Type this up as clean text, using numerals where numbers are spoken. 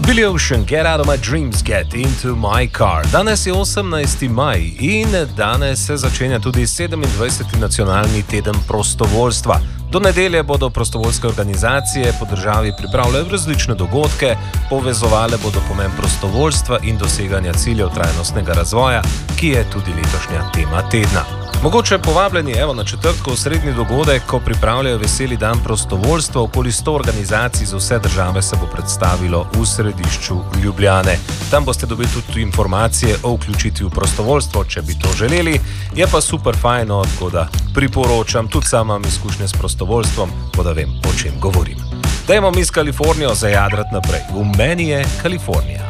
Billy Ocean, Get Out of My Dreams, Get Into My Car. Danes je 18. maj in danes se začenja tudi 27. nacionalni teden prostovoljstva. Do nedelje bodo prostovoljske organizacije po državi pripravljale različne dogodke, povezovale bodo pomen prostovoljstva in doseganja ciljev trajnostnega razvoja, ki je tudi letošnja tema tedna. Mogoče povabljeni na četrtkov srednji dogodek, ko pripravljajo veseli dan prostovoljstva, okoli 100 organizacij z vse države se bo predstavilo v središču Ljubljane. Tam boste dobili tudi informacije o vključitvi v prostovoljstvo, če bi to želeli. Je pa super fajno, tako da priporočam, tudi sam imam izkušnje s prostovoljstvom, tako da vem, o čem govorim. Dajmo mi s Kalifornijo zajadrat naprej. V meni je Kalifornija.